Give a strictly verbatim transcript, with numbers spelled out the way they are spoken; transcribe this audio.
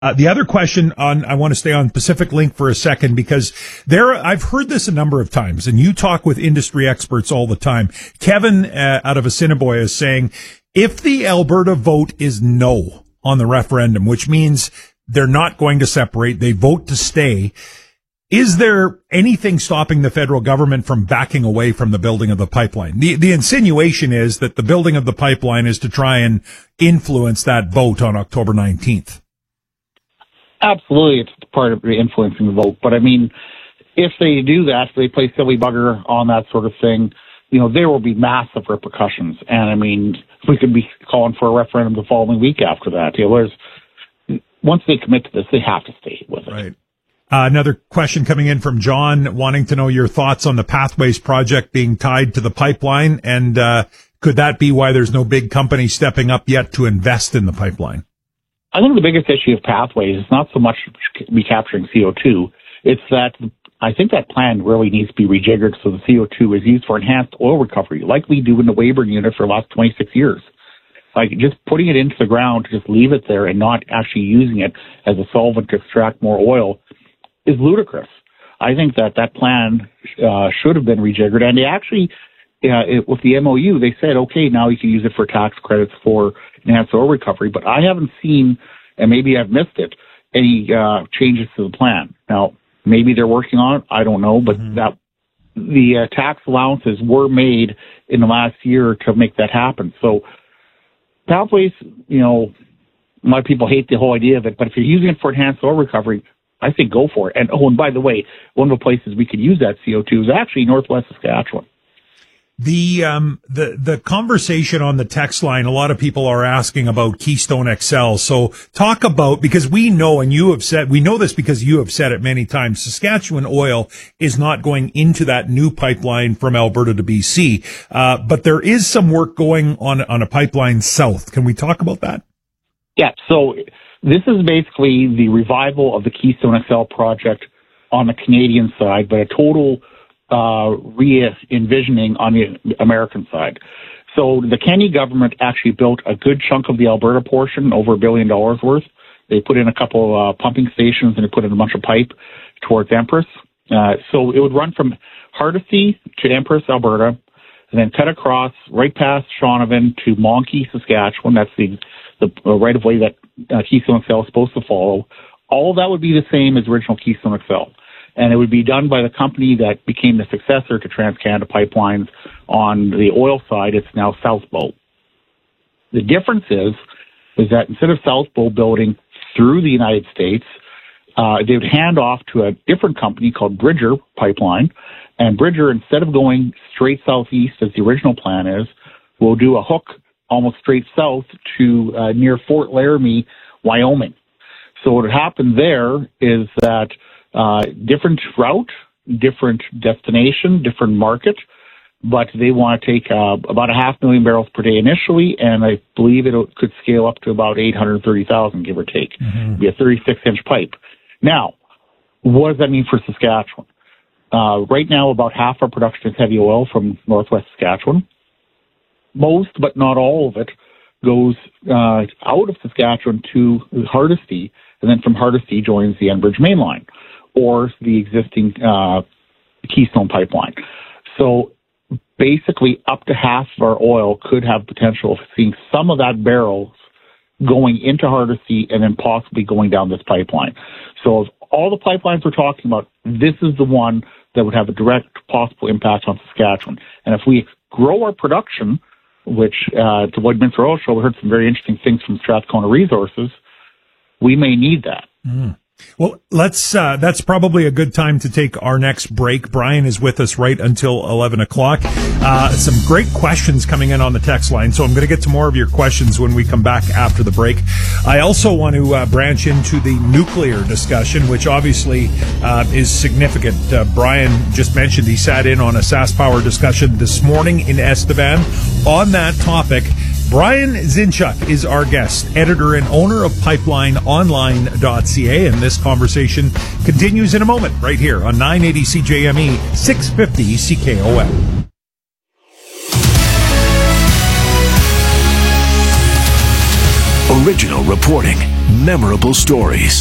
Uh, the other question on, I want to stay on Pacific Link for a second because there, I've heard this a number of times and you talk with industry experts all the time. Kevin uh, out of Assiniboia is saying if the Alberta vote is no on the referendum, which means they're not going to separate, they vote to stay. Is there anything stopping the federal government from backing away from the building of the pipeline? The, the insinuation is that the building of the pipeline is to try and influence that vote on October nineteenth. Absolutely, it's part of influencing the vote. But I mean, if they do that, if they play silly bugger on that sort of thing, you know, there will be massive repercussions. And I mean, we could be calling for a referendum the following week after that. You know, there's, once they commit to this, they have to stay with it. Right. Uh, another question coming in from John wanting to know your thoughts on the Pathways project being tied to the pipeline. And uh, could that be why there's no big company stepping up yet to invest in the pipeline? I think the biggest issue of Pathways is not so much recapturing C O two. It's that I think that plan really needs to be rejiggered so the C O two is used for enhanced oil recovery, like we do in the Weyburn unit for the last twenty-six years. Like just putting it into the ground to just leave it there and not actually using it as a solvent to extract more oil is ludicrous. I think that that plan uh, should have been rejiggered. And they actually, uh, it, with the M O U, they said, okay, now you can use it for tax credits for enhanced oil recovery. But I haven't seen, and maybe I've missed it, any uh, changes to the plan. Now, maybe they're working on it. I don't know. But mm-hmm. that the uh, tax allowances were made in the last year to make that happen. So Pathways, you know, a lot of people hate the whole idea of it. But if you're using it for enhanced oil recovery, I think go for it. And oh, and by the way, one of the places we could use that C O two is actually northwest Saskatchewan. The um the the conversation on the text line, a lot of people are asking about Keystone X L. So talk about, because we know, and you have said, we know this because you have said it many times, Saskatchewan Oil is not going into that new pipeline from Alberta to B C. Uh, but there is some work going on on a pipeline south. Can we talk about that? Yeah. So this is basically the revival of the Keystone X L project on the Canadian side, but a total uh, re-envisioning on the American side. So the Kenney government actually built a good chunk of the Alberta portion, over a billion dollars worth. They put in a couple uh, pumping stations and they put in a bunch of pipe towards Empress. Uh, so it would run from Hardisty to Empress, Alberta, and then cut across right past Shaunavon to Monkey, Saskatchewan. That's the the uh, right-of-way that uh, Keystone X L is supposed to follow. All of that would be the same as original Keystone X L. And it would be done by the company that became the successor to TransCanada Pipelines on the oil side. It's now South Bow. The difference is, is that instead of South Bow building through the United States, uh, they would hand off to a different company called Bridger Pipeline. And Bridger, instead of going straight southeast as the original plan is, will do a hook almost straight south to uh, near Fort Laramie, Wyoming. So what would happen there is that uh, different route, different destination, different market, but they want to take uh, about a half million barrels per day initially, and I believe it could scale up to about eight hundred thirty thousand, give or take. Mm-hmm. It'd be a thirty-six inch pipe. Now, what does that mean for Saskatchewan? Uh, right now, about half our production is heavy oil from northwest Saskatchewan. Most, but not all of it, goes uh, out of Saskatchewan to Hardisty, and then from Hardisty joins the Enbridge Mainline or the existing uh, Keystone Pipeline. So basically, up to half of our oil could have potential of seeing some of that barrels going into Hardisty and then possibly going down this pipeline. So of all the pipelines we're talking about, this is the one that would have a direct possible impact on Saskatchewan. And if we grow our production, which uh, at the Lloydminster Oil Show, we heard some very interesting things from Strathcona Resources, we may need that. Mm. Well, let's, uh, that's probably a good time to take our next break. Brian is with us right until eleven o'clock. Uh, some great questions coming in on the text line, so I'm going to get to more of your questions when we come back after the break. I also want to uh, branch into the nuclear discussion, which obviously uh, is significant. Uh, Brian just mentioned he sat in on a SaskPower discussion this morning in Estevan on that topic. Brian Zinchuk is our guest, editor and owner of pipeline online dot c a, and this conversation continues in a moment right here on nine eighty C J M E, six fifty C K O M. Original reporting, Memorable stories.